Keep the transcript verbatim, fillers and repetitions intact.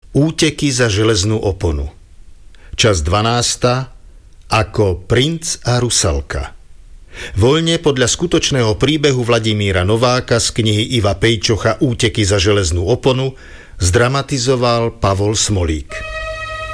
Úteky za železnú oponu. Časť dvanásta. Ako princ a rusalka. Voľne podľa skutočného príbehu Vladimíra Nováka z knihy Iva Pejčocha Úteky za železnú oponu zdramatizoval Pavol Smolík.